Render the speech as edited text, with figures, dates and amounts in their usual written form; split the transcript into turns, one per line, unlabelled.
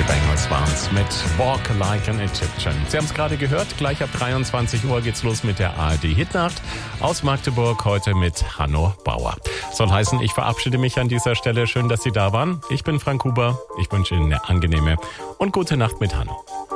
The Bangers waren's mit Walk Like an Egyptian. Sie haben es gerade gehört, gleich ab 23 Uhr geht's los mit der ARD-Hitnacht aus Magdeburg, heute mit Hanno Bauer. Soll heißen, ich verabschiede mich an dieser Stelle. Schön, dass Sie da waren. Ich bin Frank Huber. Ich wünsche Ihnen eine angenehme und gute Nacht mit Hanno.